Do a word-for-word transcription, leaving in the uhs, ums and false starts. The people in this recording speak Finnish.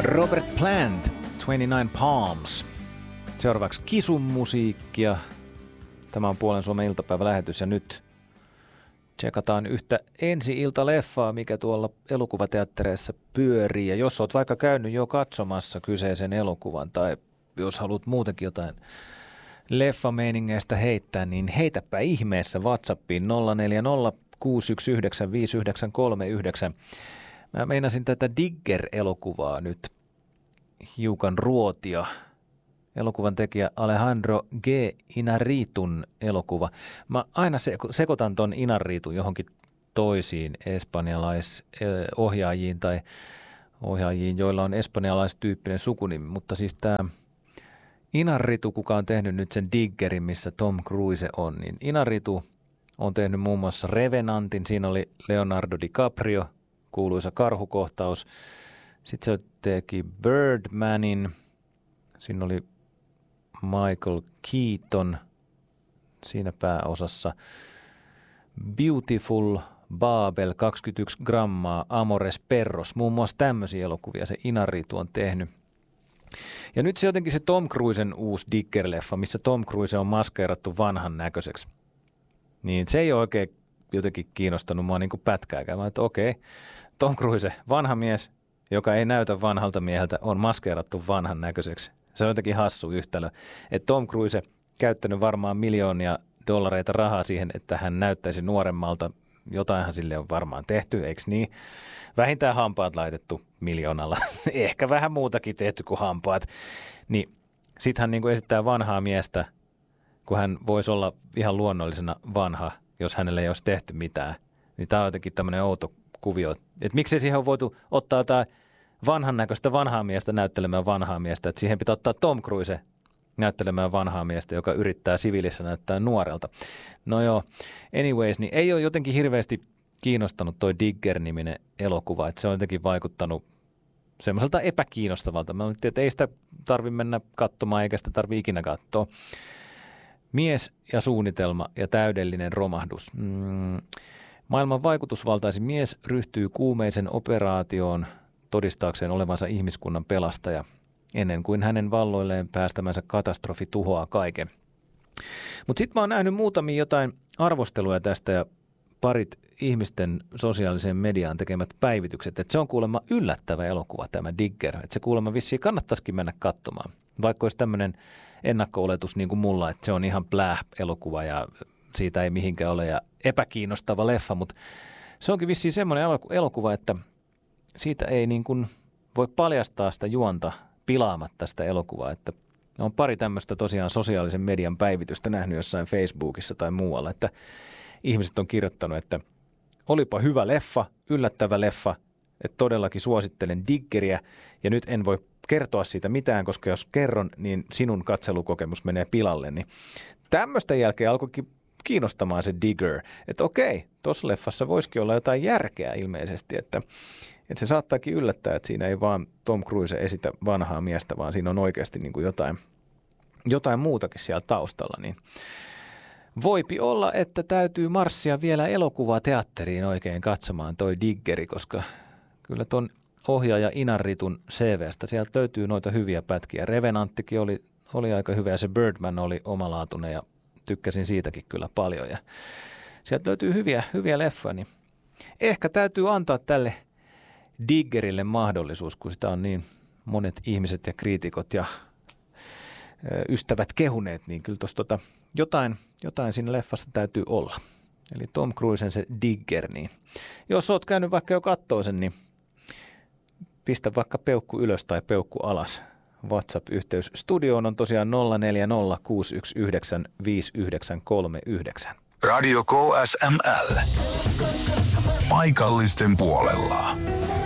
Robert Plant, twenty-nine Palms. Seuraavaksi Kisun musiikkia. Tämä on Puolen Suomen iltapäivälähetys ja nyt tsekataan yhtä ensi-iltaleffaa, mikä tuolla elokuvateattereissa pyörii. Ja jos olet vaikka käynyt jo katsomassa kyseisen elokuvan tai jos haluat muutenkin jotain leffameiningeistä heittää, niin heitäpä ihmeessä WhatsAppiin nolla neljä nolla kuusi yksi yhdeksän viisi yhdeksän kolme yhdeksän. Mä meinasin tätä Digger-elokuvaa nyt hiukan ruotia. Elokuvan tekijä Alejandro G. Inarritun elokuva. Mä aina sekoitan ton Inarritun johonkin toisiin espanjalaisohjaajiin tai ohjaajiin, joilla on espanjalaistyyppinen sukunimi. Mutta siis tämä Inarritu, kuka on tehnyt nyt sen Diggerin, missä Tom Cruise on, niin Inarritu on tehnyt muun muassa Revenantin. Siinä oli Leonardo DiCaprio, kuuluisa karhukohtaus. Sitten se teki Birdmanin. Siinä oli Michael Keaton siinä pääosassa. Beautiful, Babel, kaksikymmentäyksi grammaa, Amores Perros. Muun muassa tämmöisiä elokuvia se Inarritu on tehnyt. Ja nyt se jotenkin se Tom Cruisen uusi Digger-leffa, missä Tom Cruise on maskeerattu vanhan näköiseksi. Niin se ei ole oikein jotenkin kiinnostanut mua niin kuin pätkääkään. Mä että okei, Tom Cruise, vanha mies, joka ei näytä vanhalta mieheltä, on maskeerattu vanhan näköiseksi. Se on jotenkin hassu yhtälö. Että Tom Cruise käyttänyt varmaan miljoonia dollareita rahaa siihen, että hän näyttäisi nuoremmalta. Jotainhan sille on varmaan tehty, eikö niin? Vähintään hampaat laitettu miljoonalla. Ehkä vähän muutakin tehty kuin hampaat. Niin sit hän niin kuin esittää vanhaa miestä, kun hän voisi olla ihan luonnollisena vanha, jos hänelle ei olisi tehty mitään. Niin tää on jotenkin tämmöinen outo kuvio. Että miksei siihen on voitu ottaa jotain vanhan näköistä vanhaa miestä näyttelemään vanhaa miestä. Että siihen pitää ottaa Tom Cruise näyttelemään vanhaa miestä, joka yrittää siviilissä näyttää nuorelta. No joo, anyways, niin ei ole jotenkin hirveästi kiinnostanut toi Digger-niminen elokuva. Että se on jotenkin vaikuttanut semmoiselta epäkiinnostavalta. Mä ajattelin, että ei sitä tarvitse mennä katsomaan eikä sitä tarvitse ikinä katsoa. Mies ja suunnitelma ja täydellinen romahdus. Mm. Maailman vaikutusvaltaisin mies ryhtyy kuumeisen operaatioon todistaakseen olevansa ihmiskunnan pelastaja ennen kuin hänen valloilleen päästämänsä katastrofi tuhoaa kaiken. Mutta sitten mä oon nähnyt muutamia jotain arvosteluja tästä ja parit ihmisten sosiaaliseen mediaan tekemät päivitykset, että se on kuulemma yllättävä elokuva tämä Digger, että se kuulemma vissiin kannattaisikin mennä katsomaan, vaikka olisi tämmöinen ennakko-oletus niin kuin mulla, että se on ihan bläh-elokuva ja siitä ei mihinkään ole ja epäkiinnostava leffa, mutta se onkin vissiin semmoinen elokuva, että siitä ei niin kuin voi paljastaa sitä juonta pilaamatta sitä elokuvaa, että on pari tämmöistä tosiaan sosiaalisen median päivitystä nähnyt jossain Facebookissa tai muualla, että ihmiset on kirjoittanut, että olipa hyvä leffa, yllättävä leffa, että todellakin suosittelen Diggeriä ja nyt en voi kertoa siitä mitään, koska jos kerron, niin sinun katselukokemus menee pilalle, niin tämmöistä jälkeen alkoikin kiinnostamaan se Digger, että okei, tuossa leffassa voisikin olla jotain järkeä ilmeisesti, että, että se saattaakin yllättää, että siinä ei vaan Tom Cruise esitä vanhaa miestä, vaan siinä on oikeasti niin kuin jotain, jotain muutakin siellä taustalla, niin voipi olla, että täytyy marssia vielä elokuvateatteriin oikein katsomaan toi Diggeri, koska kyllä ton ohjaaja Inarritun C V:stä sieltä löytyy noita hyviä pätkiä. Revenanttikin oli, oli aika hyvä ja se Birdman oli omalaatuinen ja tykkäsin siitäkin kyllä paljon ja sieltä löytyy hyviä, hyviä leffoja, niin ehkä täytyy antaa tälle Diggerille mahdollisuus, kun sitä on niin monet ihmiset ja kriitikot ja ö, ystävät kehuneet, niin kyllä tuossa tota, jotain, jotain siinä leffassa täytyy olla. Eli Tom Cruisen se Digger, niin jos oot käynyt vaikka jo kattoo sen, niin pistä vaikka peukku ylös tai peukku alas. WhatsApp-yhteys studioon on tosiaan nolla neljä nolla kuusi yksi yhdeksän viisi yhdeksän kolme yhdeksän. Radio K S M L. Paikallisten puolella.